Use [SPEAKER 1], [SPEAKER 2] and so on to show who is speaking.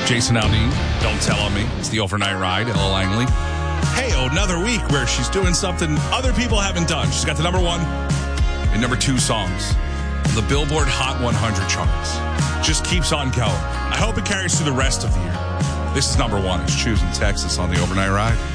[SPEAKER 1] Jason Aldean, Don't Tell on Me. It's the Overnight Ride, Ella Langley. Hey, another week where she's doing something other people haven't done. She's got the number 1 and number 2 songs on the Billboard Hot 100 charts. Just keeps on going. I hope it carries through the rest of the year. This is number 1. It's Choosing Texas on the Overnight Ride.